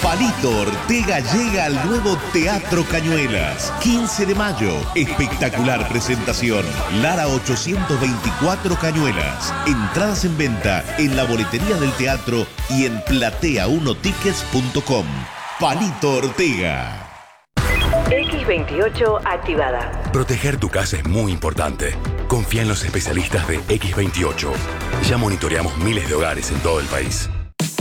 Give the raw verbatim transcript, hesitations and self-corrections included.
Palito Ortega llega al nuevo Teatro Cañuelas. quince de mayo. Espectacular presentación. Lara ochocientos veinticuatro Cañuelas. Entradas en venta en la boletería del teatro y en platea uno tickets punto com. Palito Ortega. X veintiocho activada. Proteger tu casa es muy importante. Confía en los especialistas de X veintiocho. Ya monitoreamos miles de hogares en todo el país.